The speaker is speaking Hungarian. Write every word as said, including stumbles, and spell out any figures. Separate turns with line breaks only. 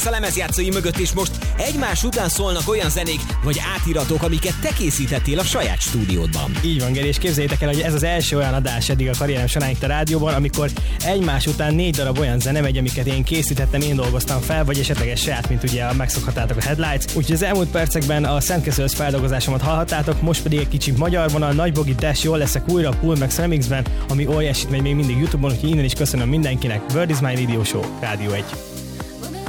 A lemezjátszói mögött is most egymás után szólnak olyan zenék vagy átiratok, amiket te készítettél a saját stúdiódban.
Így van, Geri, és képzeljétek el, hogy ez az első olyan adás eddig a karrierem során itt a rádióban, amikor egymás után négy darab olyan zene megy, amiket én készítettem, én dolgoztam fel, vagy esetleges saját, mint ugye megszokhatátok a Headlights. Úgyhogy az elmúlt percekben a Szent Keszőhöz feldolgozásomat hallhattátok, most pedig egy kicsit magyar vonal, Nagy Bogi, Dash, jól leszek újra, Pull Max Remixben, ami óriásit megy még mindig YouTube-on, úgyhogy innen is köszönöm mindenkinek. Word is my Radio Show, Rádió egy.